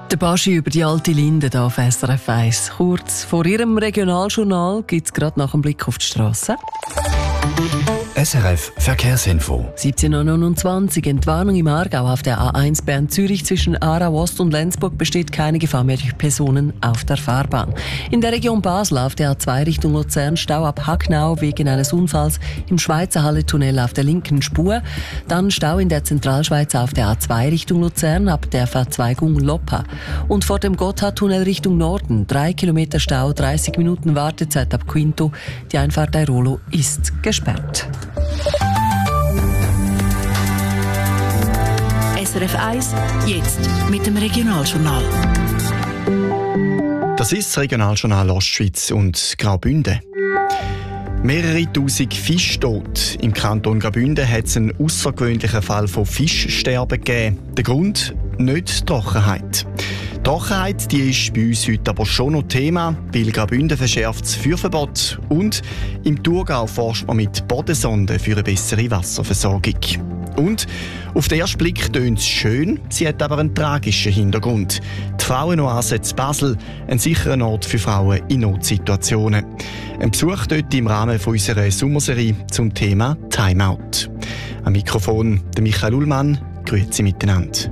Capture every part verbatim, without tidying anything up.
Der Baschi über die alte Linde hier auf S R F eins. Kurz vor ihrem Regionaljournal gibt es gerade nach einem Blick auf die Straße. S R F Verkehrsinfo. siebzehn Uhr neunundzwanzig. Entwarnung im Aargau auf der A eins Bern-Zürich zwischen Aarau Ost und Lenzburg besteht keine Gefahr mehr durch Personen auf der Fahrbahn. In der Region Basel auf der A zwei Richtung Luzern Stau ab Hacknau wegen eines Unfalls im Schweizer Halle-Tunnel auf der linken Spur. Dann Stau in der Zentralschweiz auf der A zwei Richtung Luzern ab der Verzweigung Loppa. Und vor dem Gotthardtunnel Richtung Norden drei Kilometer Stau, dreißig Minuten Wartezeit ab Quinto. Die Einfahrt Airolo ist gesperrt. S R F eins, jetzt mit dem Regionaljournal. Das ist das Regionaljournal Ostschweiz und Graubünden. Mehrere tausend Fischtote. Im Kanton Graubünden hat es einen außergewöhnlichen Fall von Fischsterben gegeben. Der Grund? Nicht die Trockenheit. Die Trockenheit die ist bei uns heute aber schon noch Thema, weil Graubünden verschärft das Feuerverbot und im Thurgau forscht man mit Bodensonden für eine bessere Wasserversorgung. Und auf den ersten Blick tönt es schön, sie hat aber einen tragischen Hintergrund. Die Frauenoase zu Basel, ein sicherer Ort für Frauen in Notsituationen. Ein Besuch dort im Rahmen unserer Sommerserie zum Thema Timeout. Am Mikrofon der Michael Ullmann. Grüezi miteinander.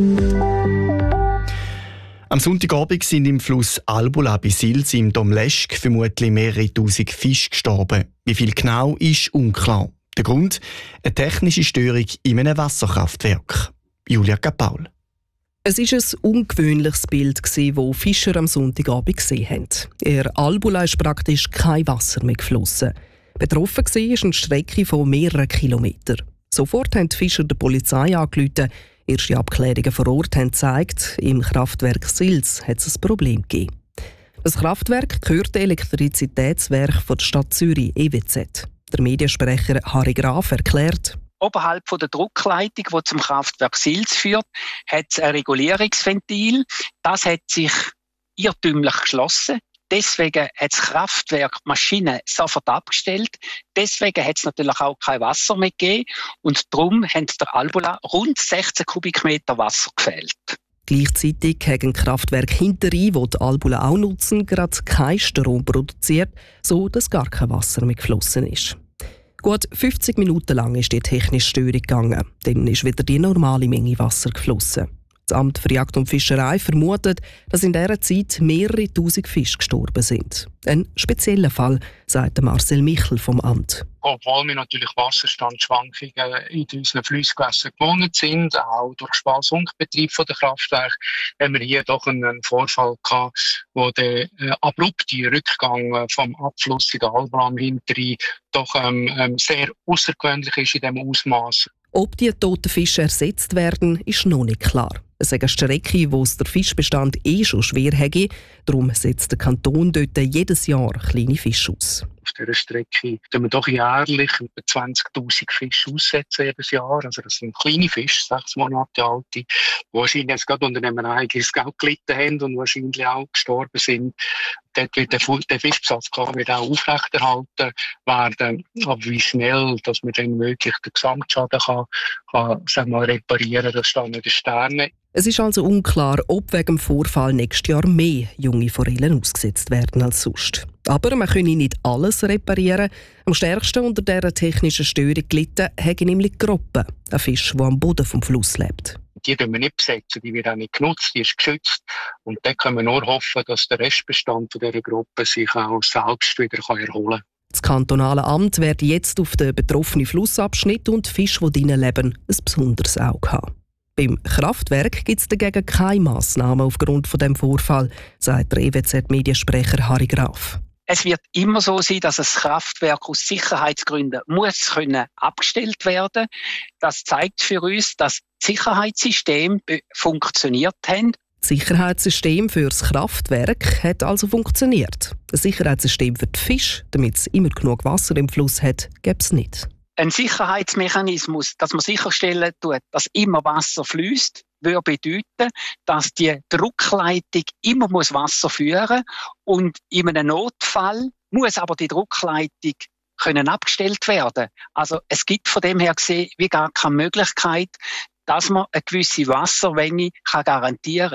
Am Sonntagabend sind im Fluss Albula bei Sils im Domleschg vermutlich mehrere tausend Fische gestorben. Wie viel genau, ist unklar. Der Grund? Eine technische Störung in einem Wasserkraftwerk. Julia Kapaul. Es war ein ungewöhnliches Bild, das Fischer am Sonntagabend gesehen haben. In Albula ist praktisch kein Wasser mehr geflossen. Betroffen war eine Strecke von mehreren Kilometern. Sofort haben die Fischer der Polizei angerufen. Erste Abklärungen vor Ort haben gezeigt, im Kraftwerk Sils hat es ein Problem gegeben. Das Kraftwerk gehört dem Elektrizitätswerk der Stadt Zürich, E W Z. Der Mediensprecher Harry Graf erklärt: Oberhalb von der Druckleitung, die zum Kraftwerk Sils führt, hat es ein Regulierungsventil. Das hat sich irrtümlich geschlossen. Deswegen hat das Kraftwerk die Maschine sofort abgestellt. Deswegen hat es natürlich auch kein Wasser mehr gegeben. Und darum haben der Albula rund sechzehn Kubikmeter Wasser gefehlt. Gleichzeitig hat ein Kraftwerk hinterrein, das die Albula auch nutzen, gerade keinen Strom produziert, so dass gar kein Wasser mehr geflossen ist. Gut fünfzig Minuten lang ist die technische Störung gegangen. Dann ist wieder die normale Menge Wasser geflossen. Das Amt für Jagd und Fischerei vermutet, dass in dieser Zeit mehrere tausend Fische gestorben sind. Ein spezieller Fall, sagt Marcel Michel vom Amt. Obwohl wir natürlich Wasserstandsschwankungen in unseren Flussgewässern gewohnt sind, auch durch Spalsunkbetrieb der Kraftwerke, haben wir hier doch einen Vorfall gehabt, wo der äh, abrupte Rückgang vom Abfluss in der Albula am Hinterrhein doch ähm, ähm, sehr außergewöhnlich ist in diesem Ausmaß. Ob die toten Fische ersetzt werden, ist noch nicht klar. Es ist eine Strecke, wo es der Fischbestand eh schon schwer hätte. Darum setzt der Kanton dort jedes Jahr kleine Fische aus. Auf dieser Strecke tun wir doch jährlich etwa zwanzigtausend Fische aussetzen jedes Jahr. Also das sind kleine Fische, sechs Monate alte, die wahrscheinlich jetzt gerade unter einem eigenes Geld gelitten haben und wahrscheinlich auch gestorben sind. Dort wird der, der Fischbesatz wird auch aufrechterhalten werden. Aber wie schnell, dass man dann wirklich den Gesamtschaden kann, kann sagen wir mal, reparieren, das steht nicht in Sternen. Es ist also unklar, ob wegen dem Vorfall nächstes Jahr mehr junge Forellen ausgesetzt werden als sonst. Aber man könne nicht alles reparieren. Am stärksten unter dieser technischen Störung gelitten haben nämlich die Groppe, ein Fisch, der am Boden vom Fluss lebt. Die können wir nicht besetzen, die wird auch nicht genutzt, die ist geschützt. Und dann können wir nur hoffen, dass der Restbestand dieser Gruppe sich auch selbst wieder erholen kann. Das kantonale Amt werde jetzt auf den betroffenen Flussabschnitt und die Fische, die drinnen leben, ein besonderes Auge haben. Beim Kraftwerk gibt es dagegen keine Massnahmen aufgrund von dem Vorfall, sagt der E W Z-Mediensprecher Harry Graf. Es wird immer so sein, dass das Kraftwerk aus Sicherheitsgründen muss können abgestellt werden. Das zeigt für uns, dass das Sicherheitssystem funktioniert hat. Das Sicherheitssystem für das Kraftwerk hat also funktioniert. Ein Sicherheitssystem für die Fische, damit es immer genug Wasser im Fluss hat, gibt es nicht. Ein Sicherheitsmechanismus, dass man sicherstellen tut, dass immer Wasser fließt, würde bedeuten, dass die Druckleitung immer muss Wasser führen und in einem Notfall muss aber die Druckleitung können abgestellt werden. Also es gibt von dem her gesehen wie gar keine Möglichkeit, dass man eine gewisse Wassermenge garantieren kann.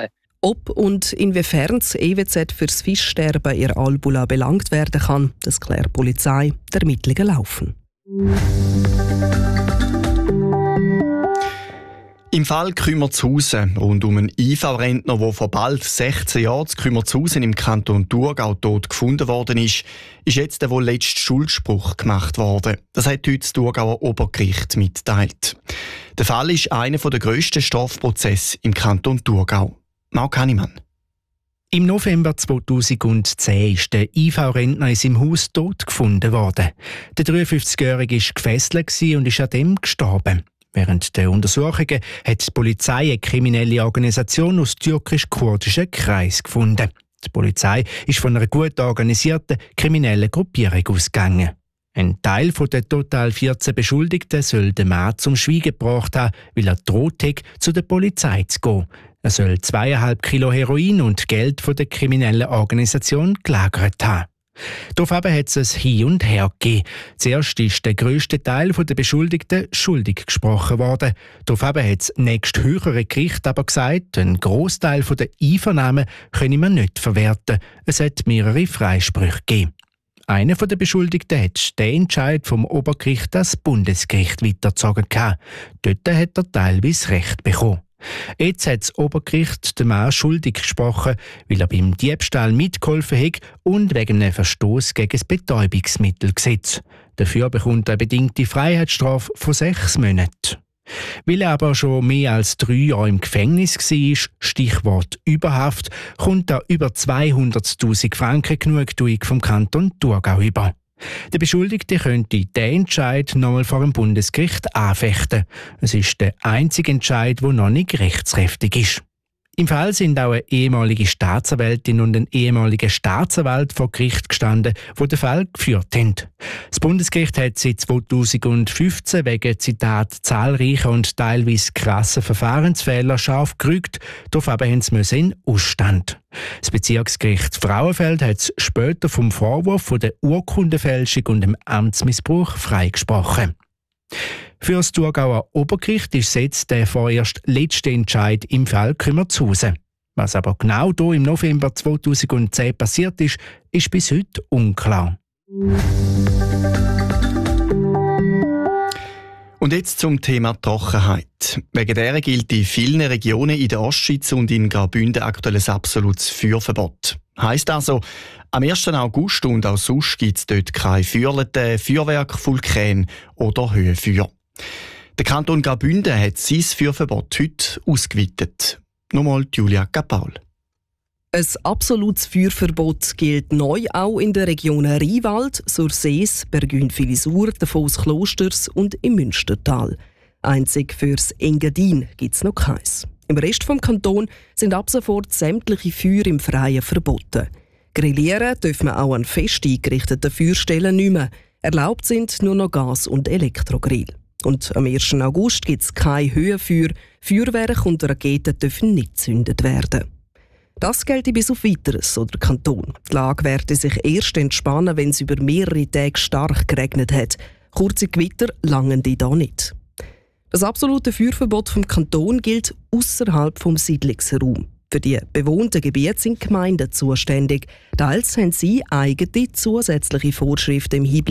Ob und inwiefern das E W Z für das Fischsterben in Albula belangt werden kann, das klärt die Polizei. Die Ermittlungen laufen. Im Fall Kümmerzhausen rund um einen I V-Rentner, der vor bald sechzehn Jahren zu Kümmerzhausen im Kanton Thurgau tot gefunden worden ist, ist jetzt der wohl letzte Schuldspruch gemacht worden. Das hat heute das Thurgauer Obergericht mitgeteilt. Der Fall ist einer der grössten Strafprozesse im Kanton Thurgau. Marc Hannemann. Im November zweitausendzehn ist der I V-Rentner in seinem Haus tot gefunden worden. Der dreiundfünfzigjährige war gefesselt und ist an dem gestorben. Während der Untersuchungen hat die Polizei eine kriminelle Organisation aus türkisch-kurdischen Kreis gefunden. Die Polizei ist von einer gut organisierten kriminellen Gruppierung ausgegangen. Ein Teil der total vierzehn Beschuldigten soll den Mann zum Schweigen gebracht haben, weil er droht hat, zu der Polizei zu gehen. Er soll zweieinhalb Kilo Heroin und Geld von der kriminellen Organisation gelagert haben. Daraufhin hat es ein Hin und Her gegeben. Zuerst ist der grösste Teil der Beschuldigten schuldig gesprochen worden. Daraufhin hat das nächste höhere Gericht aber gesagt, ein Grossteil der Einvernahmen könne man nicht verwerten. Es hat mehrere Freisprüche gegeben. Einer der Beschuldigten hat den Entscheid vom Obergericht das Bundesgericht weitergezogen. Dort hat er teilweise Recht bekommen. Jetzt hat das Obergericht den Mann schuldig gesprochen, weil er beim Diebstahl mitgeholfen hat und wegen einem Verstoß gegen das Betäubungsmittelgesetz. Dafür bekommt er eine bedingte Freiheitsstrafe von sechs Monaten. Weil er aber schon mehr als drei Jahre im Gefängnis war, Stichwort Überhaft, kommt er über zweihunderttausend Franken Genugtuung vom Kanton Thurgau über. Der Beschuldigte könnte diesen Entscheid nochmal vor dem Bundesgericht anfechten. Es ist der einzige Entscheid, der noch nicht rechtskräftig ist. Im Fall sind auch eine ehemalige Staatsanwältin und ein ehemaliger Staatsanwalt vor Gericht gestanden, die den Fall geführt haben. Das Bundesgericht hat seit zweitausendfünfzehn wegen, Zitat, zahlreicher und teilweise krasser Verfahrensfehler scharf gerügt, darauf aber mussten sie in Ausstand. Das Bezirksgericht Frauenfeld hat es später vom Vorwurf von der Urkundenfälschung und dem Amtsmissbrauch freigesprochen. Für das Thurgauer Obergericht ist jetzt der vorerst letzte Entscheid im Fall Kümmerzhausen. Was aber genau hier im November zweitausendzehn passiert ist, ist bis heute unklar. Und jetzt zum Thema Trockenheit. Wegen der gilt in vielen Regionen in der Ostschweiz und in Graubünden aktuell ein absolutes Feuerverbot. Heisst also, am ersten August und auch sonst gibt es dort keine Feuerleten, Feuerwerk, Vulkan oder Höhenfeuer. Der Kanton Graubünden hat sein Feuerverbot heute ausgeweitet. Nochmal Julia Capaul. Ein absolutes Feuerverbot gilt neu auch in den Regionen Rheinwald, Sursees, Bergün-Filisur, Davos Klosters und im Münstertal. Einzig fürs Engadin gibt es noch keins. Im Rest des Kantons sind ab sofort sämtliche Feuer im Freien verboten. Grillieren dürfen wir auch an fest eingerichteten Feuerstellen nicht mehr. Erlaubt sind nur noch Gas- und Elektrogrill. Und am ersten August gibt es keine Höhenfeuer. Feuerwerke und Raketen dürfen nicht gezündet werden. Das gilt bis auf Weiteres oder Kanton. Die Lage werde sich erst entspannen, wenn es über mehrere Tage stark geregnet hat. Kurze Gewitter langen die da nicht. Das absolute Feuerverbot vom Kanton gilt ausserhalb vom Siedlungsraum. Für die bewohnten Gebiete sind Gemeinden zuständig. Teils haben sie eigene zusätzliche Vorschriften im Hinblick